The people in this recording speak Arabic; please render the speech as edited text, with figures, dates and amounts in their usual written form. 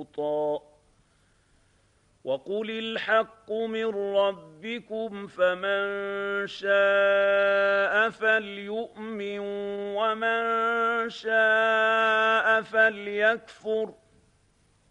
لوطا وقل الحق من ربكم فمن شاء فليؤمن ومن شاء فليكفر